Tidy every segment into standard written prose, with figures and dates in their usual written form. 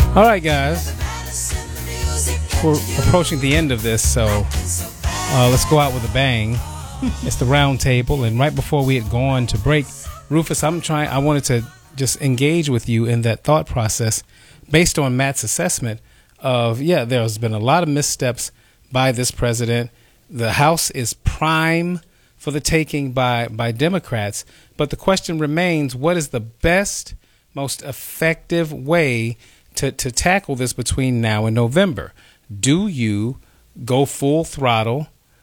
All right, guys. We're approaching the end of this, so let's go out with a bang. It's the round table, and right before we had gone to break, Rufus, I wanted to just engage with you in that thought process based on Matt's assessment of, there's been a lot of missteps by this president. The House is prime for the taking by Democrats, but the question remains, what is the best, most effective way to tackle this between now and November? Do you go full throttle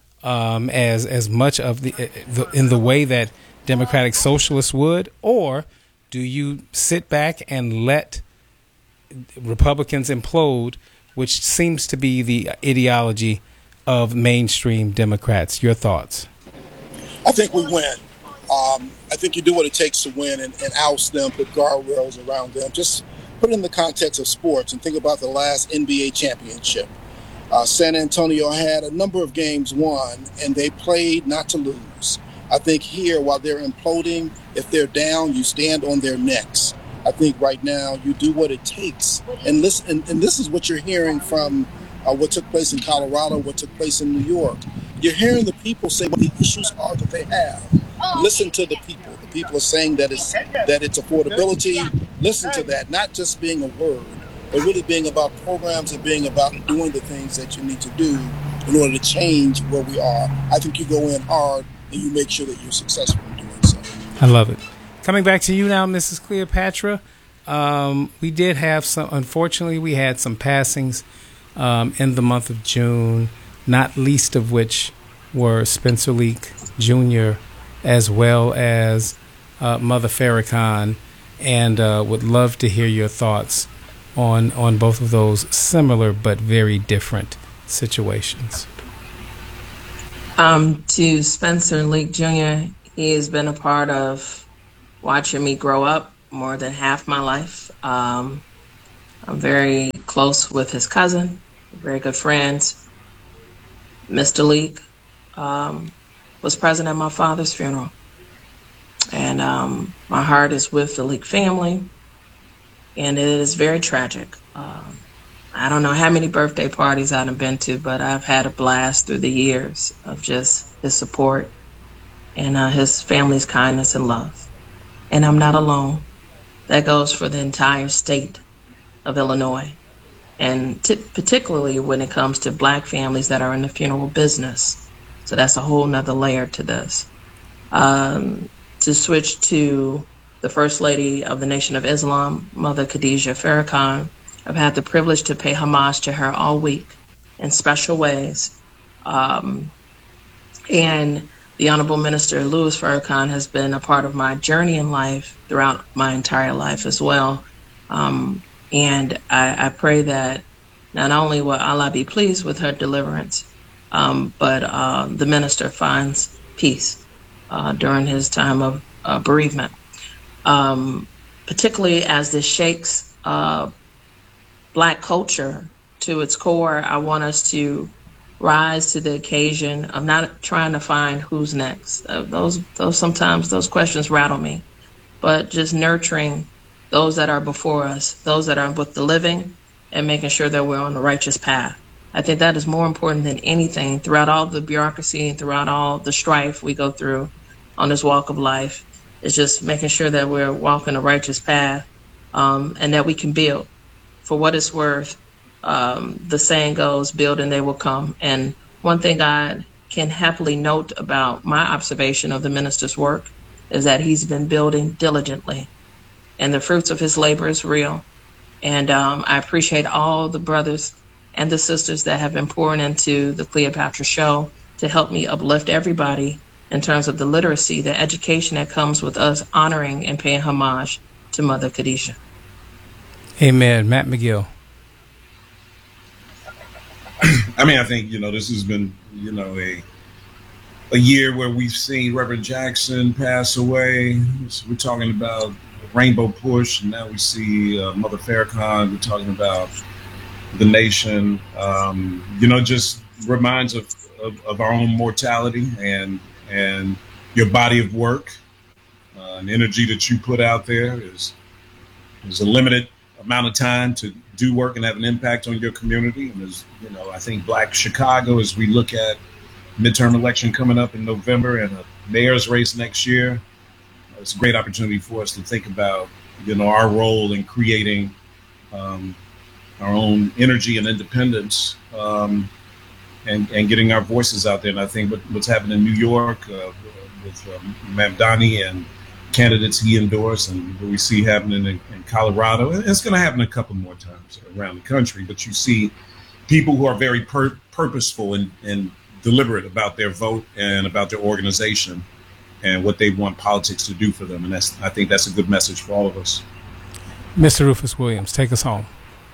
as much of in the way that Democratic Socialists would, or do you sit back and let Republicans implode, which seems to be the ideology of mainstream Democrats? Your thoughts? I think we win. I think you do what it takes to win and oust them, put guardrails around them. Just put it in the context of sports and think about the last NBA championship. San Antonio had a number of games won, and they played not to lose. I think here, while they're imploding, if they're down, you stand on their necks. I think right now you do what it takes. And listen, and this is what you're hearing from what took place in Colorado, what took place in New York. You're hearing the people say what the issues are that they have. Listen to the people. The people are saying that it's affordability. Listen to that, not just being a word, but really being about programs and being about doing the things that you need to do in order to change where we are. I think you go in hard and you make sure that you're successful in doing so. I love it. Coming back to you now, Mrs. Cleopatra, we did have unfortunately, we had some passings in the month of June, not least of which were Spencer Leak Jr. as well as Mother Farrakhan, and would love to hear your thoughts on both of those similar but very different situations. To Spencer Leak Jr., he has been a part of watching me grow up more than half my life. I'm very close with his cousin, very good friends. Mr. Leak was present at my father's funeral. And my heart is with the Leak family. And it is very tragic. I don't know how many birthday parties I've been to, but I've had a blast through the years of just his support and his family's kindness and love. And I'm not alone. That goes for the entire state of Illinois. And particularly when it comes to Black families that are in the funeral business. So that's a whole nother layer to this. To switch to the First Lady of the Nation of Islam, Mother Khadijah Farrakhan, I've had the privilege to pay homage to her all week in special ways. And the Honorable Minister Louis Farrakhan has been a part of my journey in life throughout my entire life as well. And I pray that not only will Allah be pleased with her deliverance, but the minister finds peace during his time of bereavement. Particularly as this shakes Black culture to its core, I want us to rise to the occasion of not trying to find who's next. Those sometimes those questions rattle me, but just nurturing those that are before us, those that are with the living, and making sure that we're on the righteous path. I think that is more important than anything throughout all the bureaucracy and throughout all the strife we go through on this walk of life. It's just making sure that we're walking a righteous path, and that we can build. For what it's worth, the saying goes, build and they will come. And one thing I can happily note about my observation of the minister's work is that he's been building diligently, and the fruits of his labor is real. And I appreciate all the brothers and the sisters that have been pouring into the Cleopatra Show to help me uplift everybody in terms of the literacy, the education that comes with us honoring and paying homage to Mother Khadijah. Amen. Matt McGill. I mean, I think, this has been, a year where we've seen Reverend Jackson pass away. So we're talking about Rainbow Push, and now we see Mother Farrakhan. We're talking about the nation. Just reminds of our own mortality and your body of work and energy that you put out there is a limited amount of time to do work and have an impact on your community. And as you know, I think Black Chicago, as we look at midterm election coming up in November and a mayor's race next year, it's a great opportunity for us to think about, our role in creating our own energy and independence, and getting our voices out there. And I think what's happened in New York with Mamdani and candidates he endorsed, and what we see happening in Colorado, it's going to happen a couple more times around the country. But you see people who are very purposeful and deliberate about their vote and about their organization and what they want politics to do for them. And I think that's a good message for all of us. Mr. Rufus Williams, take us home.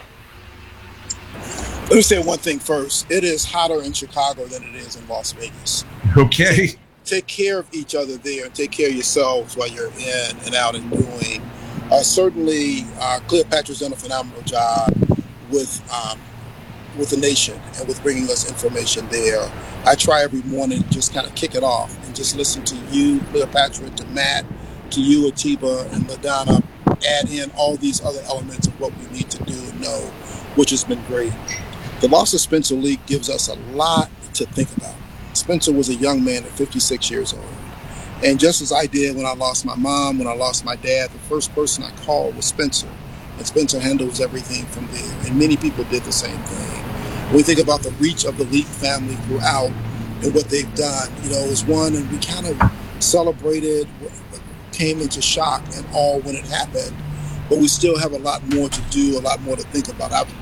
Let me say one thing first. It is hotter in Chicago than it is in Las Vegas. Okay. Take care of each other there and take care of yourselves while you're in and out and doing. Certainly, Cleopatra's done a phenomenal job with the nation and with bringing us information there. I try every morning to just kind of kick it off and just listen to you, Cleopatra, to Matt, to you, Atiba, and LaDonna, add in all these other elements of what we need to do and know, which has been great. The loss of Spencer Lee gives us a lot to think about. Spencer was a young man at 56 years old. And just as I did when I lost my mom, when I lost my dad, the first person I called was Spencer. And Spencer handles everything from there. And many people did the same thing. When we think about the reach of the Lee family throughout and what they've done, it was one, and we kind of celebrated, came into shock and awe when it happened. But we still have a lot more to do, a lot more to think about. I've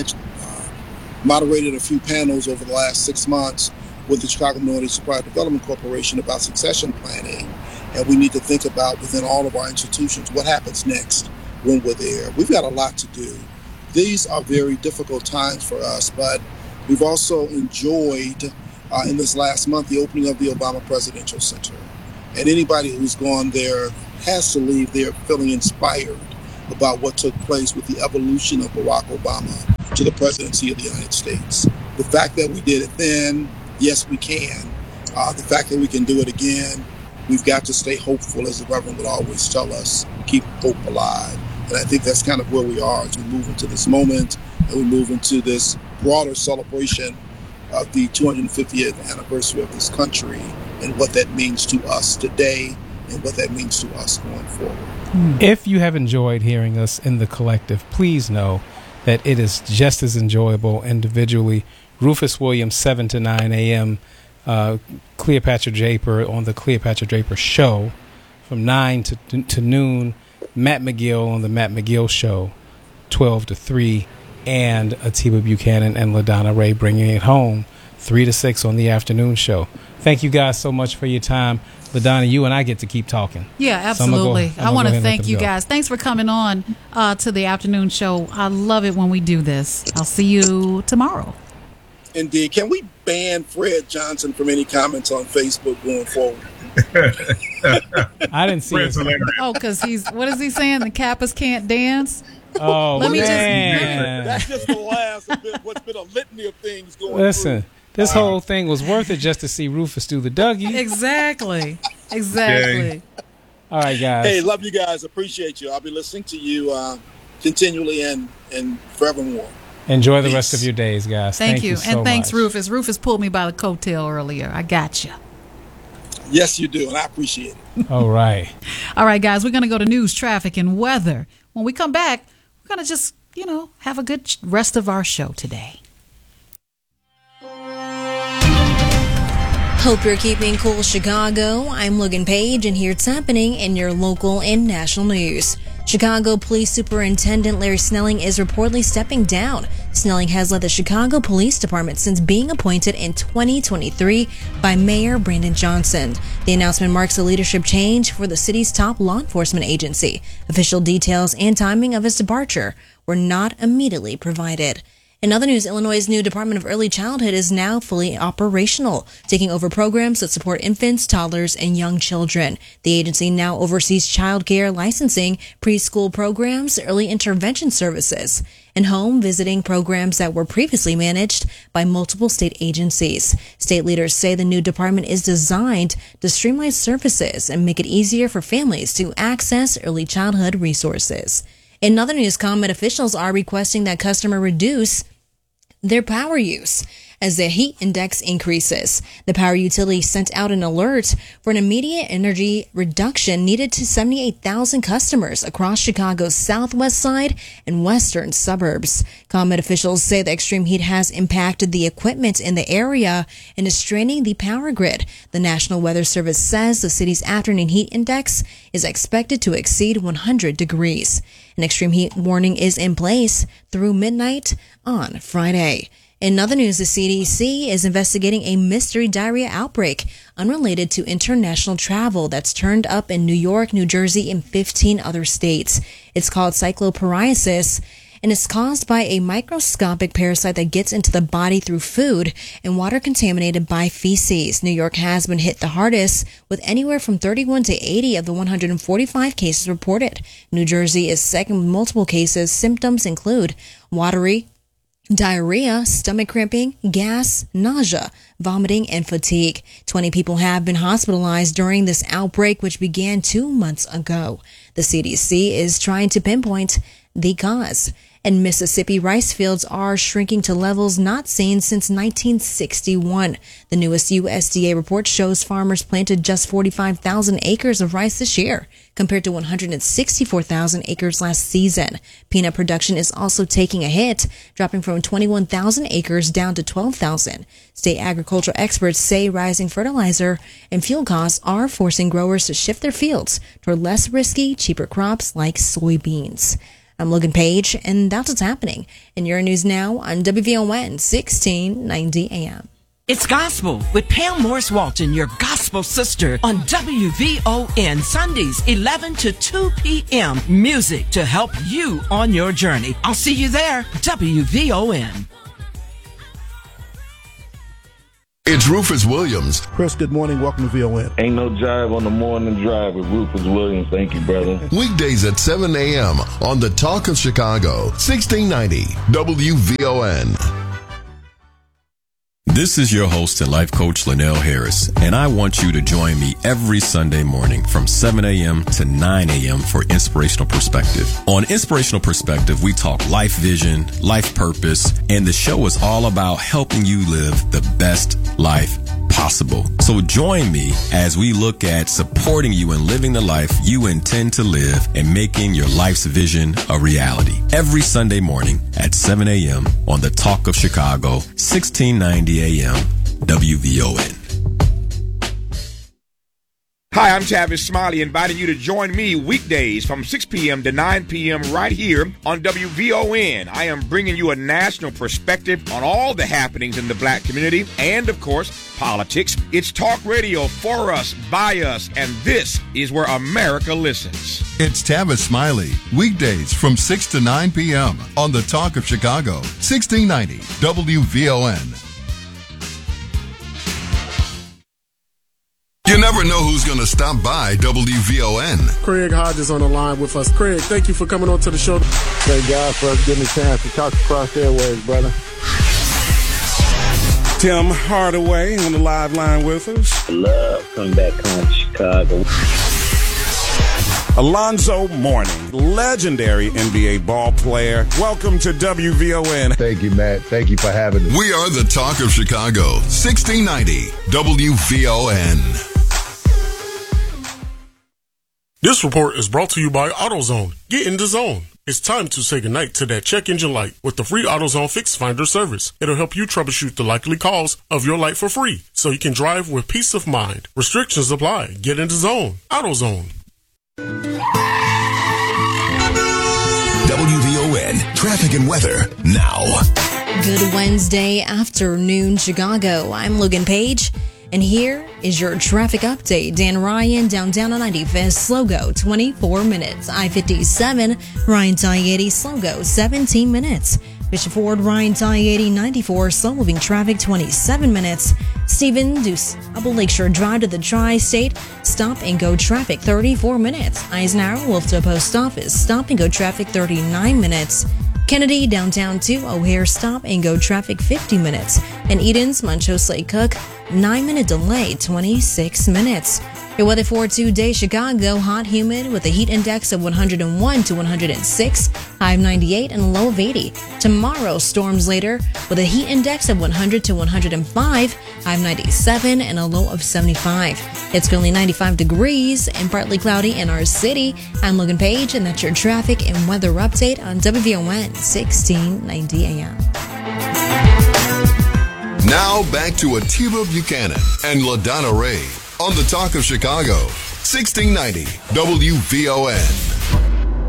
moderated a few panels over the last 6 months with the Chicago Minority Supplier Development Corporation about succession planning. And we need to think about within all of our institutions, what happens next when we're there. We've got a lot to do. These are very difficult times for us, but we've also enjoyed in this last month the opening of the Obama Presidential Center. And anybody who's gone there has to leave there feeling inspired about what took place with the evolution of Barack Obama to the presidency of the United States. The fact that we did it then, yes, we can. The fact that we can do it again, we've got to stay hopeful, as the Reverend would always tell us, keep hope alive. And I think that's kind of where we are as we move into this moment and we move into this broader celebration of the 250th anniversary of this country and what that means to us today and what that means to us going forward. If you have enjoyed hearing us in the collective, please know that it is just as enjoyable individually. Rufus Williams, 7 to 9 a.m., Cleopatra Draper on the Cleopatra Draper Show from 9 to noon, Matt McGill on the Matt McGill Show, 12 to 3, and Atiba Buchanan and LaDonna Ray bringing it home, 3 to 6 on the afternoon show. Thank you guys so much for your time. LaDonna, you and I get to keep talking. Yeah, absolutely. So I want to thank you guys. Thanks for coming on to the afternoon show. I love it when we do this. I'll see you tomorrow. Indeed. Can we ban Fred Johnson from any comments on Facebook going forward? I didn't see it. Oh, because what is he saying? The Kappas can't dance? Oh, man. That's just the last of what's been a litany of things going Listen. through. This whole thing was worth it just to see Rufus do the Dougie. Exactly. All right, guys. Hey, love you guys. Appreciate you. I'll be listening to you continually and forevermore. Enjoy the rest of your days, guys. Thank you. So and thanks, much. Rufus. Rufus pulled me by the coattail earlier. I got you. Yes, you do, and I appreciate it. All right. All right, guys, we're going to go to news, traffic, and weather. When we come back, we're going to just, have a good rest of our show today. Hope you're keeping cool, Chicago. I'm Logan Page, and here's what's happening in your local and national news. Chicago Police Superintendent Larry Snelling is reportedly stepping down. Snelling has led the Chicago Police Department since being appointed in 2023 by Mayor Brandon Johnson. The announcement marks a leadership change for the city's top law enforcement agency. Official details and timing of his departure were not immediately provided. In other news, Illinois' new Department of Early Childhood is now fully operational, taking over programs that support infants, toddlers, and young children. The agency now oversees child care licensing, preschool programs, early intervention services, and home visiting programs that were previously managed by multiple state agencies. State leaders say the new department is designed to streamline services and make it easier for families to access early childhood resources. In other news, ComEd officials are requesting that customers reduce their power use as the heat index increases. The power utility sent out an alert for an immediate energy reduction needed to 78,000 customers across Chicago's southwest side and western suburbs. ComEd officials say the extreme heat has impacted the equipment in the area and is straining the power grid. The National Weather Service says the city's afternoon heat index is expected to exceed 100 degrees. An extreme heat warning is in place through midnight on Friday. In other news, the CDC is investigating a mystery diarrhea outbreak unrelated to international travel that's turned up in New York, New Jersey, and 15 other states. It's called cyclopariasis, and it's caused by a microscopic parasite that gets into the body through food and water contaminated by feces. New York has been hit the hardest, with anywhere from 31 to 80 of the 145 cases reported. New Jersey is second with multiple cases. Symptoms include watery diarrhea, stomach cramping, gas, nausea, vomiting, and fatigue. 20 people have been hospitalized during this outbreak, which began 2 months ago. The CDC is trying to pinpoint the cause. In Mississippi, rice fields are shrinking to levels not seen since 1961. The newest USDA report shows farmers planted just 45,000 acres of rice this year, compared to 164,000 acres last season. Peanut production is also taking a hit, dropping from 21,000 acres down to 12,000. State agricultural experts say rising fertilizer and fuel costs are forcing growers to shift their fields toward less risky, cheaper crops like soybeans. I'm Logan Page, and that's what's happening in your news now on WVON 1690 AM. It's Gospel with Pam Morris Walton, your gospel sister, on WVON Sundays, 11 to 2 p.m. Music to help you on your journey. I'll see you there, WVON. It's Rufus Williams. Chris, good morning. Welcome to VON. Ain't no jive on the morning drive with Rufus Williams. Thank you, brother. Weekdays at 7 a.m. on the Talk of Chicago, 1690 WVON. This is your host and life coach, Linnell Harris, and I want you to join me every Sunday morning from 7 a.m. to 9 a.m. for Inspirational Perspective. On Inspirational Perspective, we talk life vision, life purpose, and the show is all about helping you live the best life possible. So join me as we look at supporting you in living the life you intend to live and making your life's vision a reality. Every Sunday morning at 7 a.m. on the Talk of Chicago, 1690 a.m. WVON. Hi, I'm Tavis Smiley, inviting you to join me weekdays from 6 p.m. to 9 p.m. right here on WVON. I am bringing you a national perspective on all the happenings in the black community and, of course, politics. It's talk radio for us, by us, and this is where America listens. It's Tavis Smiley, weekdays from 6 to 9 p.m. on the Talk of Chicago, 1690 WVON. You never know who's going to stop by WVON. Craig Hodges on the line with us. Craig, thank you for coming on to the show. Thank God for us getting a chance to talk across the airwaves, brother. Tim Hardaway on the live line with us. I love coming back home to Chicago. Alonzo Mourning, legendary NBA ball player. Welcome to WVON. Thank you, Matt. Thank you for having me. We are the Talk of Chicago, 1690 WVON. This report is brought to you by AutoZone. Get in the zone. It's time to say goodnight to that check engine light with the free AutoZone Fix Finder service. It'll help you troubleshoot the likely cause of your light for free, so you can drive with peace of mind. Restrictions apply. Get in the zone. AutoZone. WVON traffic and weather now. Good Wednesday afternoon, Chicago. I'm Logan Page, and here is your traffic update. Dan Ryan, downtown on 95th, slow go 24 minutes. I-57, Ryan Tie 80, slow go 17 minutes. Bishop Ford, Ryan Tie 80, 94, slow moving traffic 27 minutes. Stephen Deuce, Upper Lakeshore Drive to the Tri-State, stop and go traffic 34 minutes. Eisenhower, Wolfville Post Office, stop and go traffic 39 minutes. Kennedy downtown to O'Hare stop and go traffic 50 minutes. And Eden's Muncho Slate Cook 9-minute delay, 26 minutes. Your weather for today, Chicago, hot, humid with a heat index of 101 to 106, high of 98 and a low of 80. Tomorrow, storms later with a heat index of 100 to 105, high of 97 and a low of 75. It's currently 95 degrees and partly cloudy in our city. I'm Logan Page, and that's your traffic and weather update on WVON 1690 AM. Now back to Atiba Buchanan and LaDonna Ray on the Talk of Chicago, 1690 WVON.